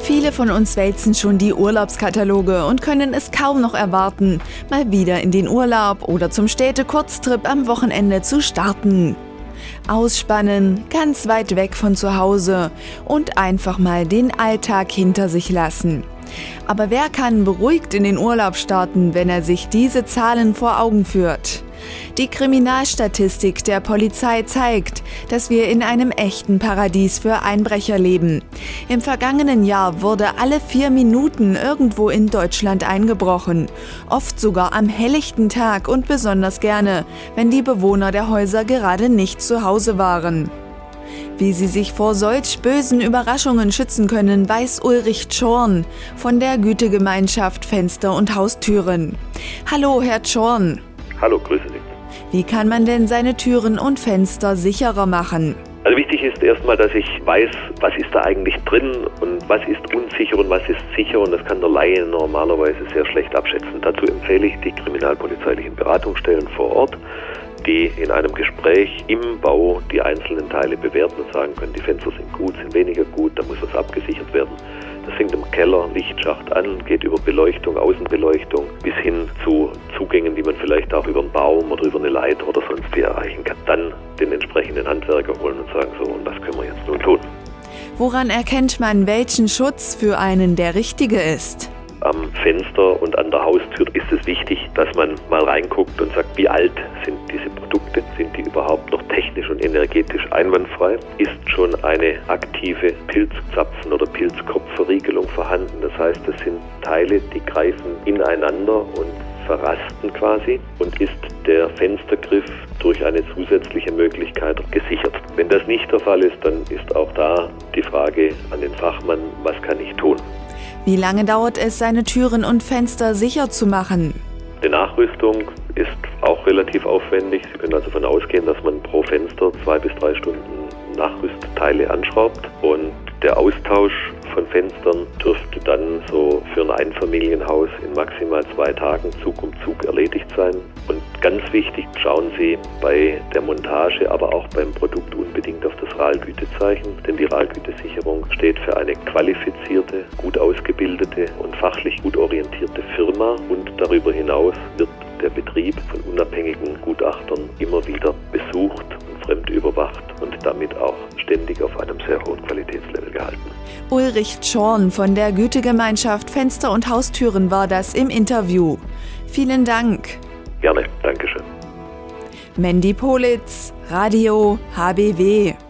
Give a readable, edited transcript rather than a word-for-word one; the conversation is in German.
Viele von uns wälzen schon die Urlaubskataloge und können es kaum noch erwarten, mal wieder in den Urlaub oder zum Städte-Kurztrip am Wochenende zu starten. Ausspannen, ganz weit weg von zu Hause und einfach mal den Alltag hinter sich lassen. Aber wer kann beruhigt in den Urlaub starten, wenn er sich diese Zahlen vor Augen führt? Die Kriminalstatistik der Polizei zeigt, dass wir in einem echten Paradies für Einbrecher leben. Im vergangenen Jahr wurde alle 4 Minuten irgendwo in Deutschland eingebrochen. Oft sogar am helllichten Tag und besonders gerne, wenn die Bewohner der Häuser gerade nicht zu Hause waren. Wie sie sich vor solch bösen Überraschungen schützen können, weiß Ulrich Tschorn von der Gütegemeinschaft Fenster und Haustüren. Hallo, Herr Tschorn. Hallo, grüße Sie. Wie kann man denn seine Türen und Fenster sicherer machen? Also wichtig ist erstmal, dass ich weiß, was ist da eigentlich drin und was ist unsicher und was ist sicher, und das kann der Laie normalerweise sehr schlecht abschätzen. Dazu empfehle ich die kriminalpolizeilichen Beratungsstellen vor Ort, die in einem Gespräch im Bau die einzelnen Teile bewerten und sagen können, die Fenster sind gut, sind weniger gut, da muss was abgesichert werden. Das fängt im Keller, Lichtschacht an, geht über Beleuchtung, Außenbeleuchtung bis hin zu Zugängen, die man vielleicht auch über einen Baum oder über eine Leiter oder sonst wie erreichen kann. Dann den entsprechenden Handwerker holen und sagen, so, und was können wir jetzt nun tun? Woran erkennt man, welchen Schutz für einen der richtige ist? Am Fenster und an der Haustür ist es wichtig, dass man mal reinguckt und sagt, wie alt sind diese Produkte? Sind die überhaupt noch technisch und energetisch einwandfrei? Ist schon eine aktive Pilzzapfen- oder Pilzkopfverriegelung vorhanden? Das heißt, das sind Teile, die greifen ineinander und verrasten quasi, und ist der Fenstergriff durch eine zusätzliche Möglichkeit gesichert. Wenn das nicht der Fall ist, dann ist auch da die Frage an den Fachmann, was kann ich tun? Wie lange dauert es, seine Türen und Fenster sicher zu machen? Die Nachrüstung ist auch relativ aufwendig. Sie können also davon ausgehen, dass man pro Fenster 2 bis 3 Stunden Nachrüstteile anschraubt, und der Austausch von Fenstern dürfte dann so für ein Einfamilienhaus in maximal 2 Tagen Zug um Zug erledigt sein. Und ganz wichtig, schauen Sie bei der Montage, aber auch beim Produkt unbedingt auf das RAL-Gütezeichen, denn die RAL-Gütesicherung steht für eine qualifizierte, gut ausgebildete und fachlich gut orientierte Firma, und darüber hinaus wird der Betrieb von unabhängigen Gutachtern immer wieder besucht und fremdüberwacht und damit auch ständig auf einem sehr hohen Qualitätslevel gehalten. Ulrich Tschorn von der Gütegemeinschaft Fenster und Haustüren war das im Interview. Vielen Dank. Gerne, Dankeschön. Mandy Politz, Radio HBW.